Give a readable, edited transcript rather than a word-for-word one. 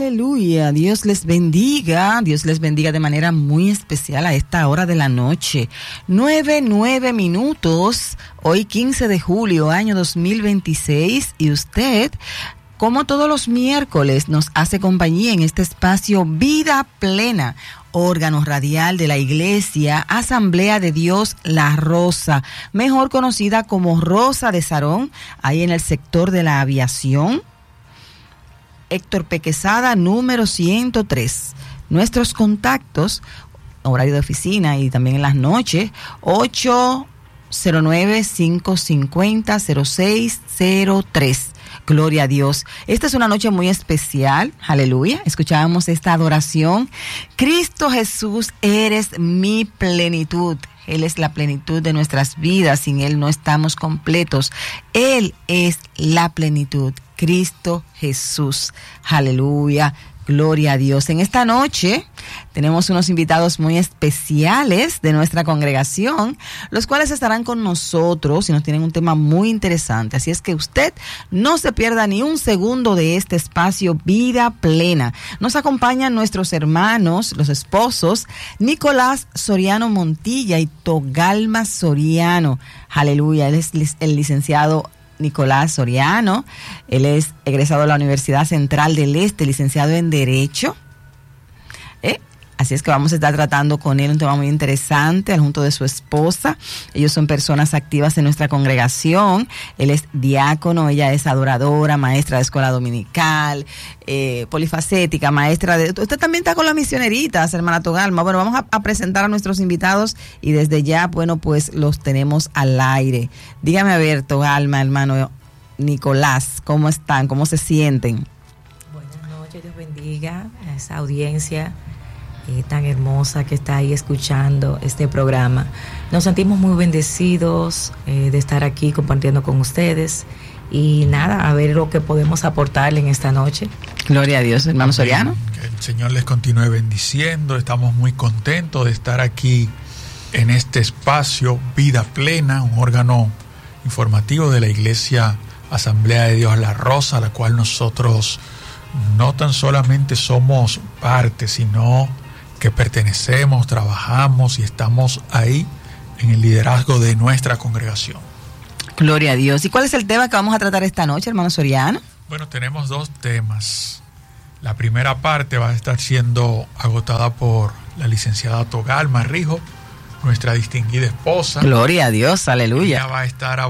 Aleluya, Dios les bendiga de manera muy especial a esta hora de la noche. 9 minutos, hoy 15 de julio, año 2026, y usted, como todos los miércoles, nos hace compañía en este espacio Vida Plena, órgano radial de la Iglesia Asamblea de Dios La Rosa, mejor conocida como Rosa de Sarón, ahí en el sector de la aviación. Héctor P. Quesada, número 103. Nuestros contactos, horario de oficina y también en las noches, 809-550-0603. Gloria a Dios. Esta es una noche muy especial. Aleluya. Escuchábamos esta adoración. Cristo Jesús, eres mi plenitud. Él es la plenitud de nuestras vidas. Sin Él no estamos completos. Él es la plenitud. Cristo Jesús. Aleluya. Gloria a Dios. En esta noche tenemos unos invitados muy especiales de nuestra congregación, los cuales estarán con nosotros y nos tienen un tema muy interesante. Así es que usted no se pierda ni un segundo de este espacio Vida Plena. Nos acompañan nuestros hermanos, los esposos, Nicolás Soriano Montilla y Togalma Soriano. Aleluya. Él es el licenciado Nicolás Soriano. Él es egresado de la Universidad Central del Este, licenciado en Derecho. Así es que vamos a estar tratando con él un tema muy interesante, junto de su esposa. Ellos son personas activas en nuestra congregación. Él es diácono, ella es adoradora, maestra de escuela dominical, polifacética, maestra de... Usted también está con las misioneritas, hermana Togalma. Bueno, vamos a presentar a nuestros invitados y desde ya, bueno, pues los tenemos al aire. Dígame a ver, Togalma, hermano Nicolás, ¿cómo están? ¿Cómo se sienten? Buenas noches, Dios bendiga a esa audiencia tan hermosa que está ahí escuchando este programa. Nos sentimos muy bendecidos de estar aquí compartiendo con ustedes y nada, a ver lo que podemos aportarle en esta noche. Gloria a Dios, hermano Soriano. Que el Señor les continúe bendiciendo. Estamos muy contentos de estar aquí en este espacio Vida Plena, un órgano informativo de la Iglesia Asamblea de Dios La Rosa, a la cual nosotros no tan solamente somos parte, sino que pertenecemos, trabajamos y estamos ahí en el liderazgo de nuestra congregación. Gloria a Dios. ¿Y cuál es el tema que vamos a tratar esta noche, hermano Soriano? Bueno, tenemos dos temas. La primera parte va a estar siendo agotada por la licenciada Togalma Rijo, nuestra distinguida esposa. Gloria a Dios, aleluya. Ella va a estar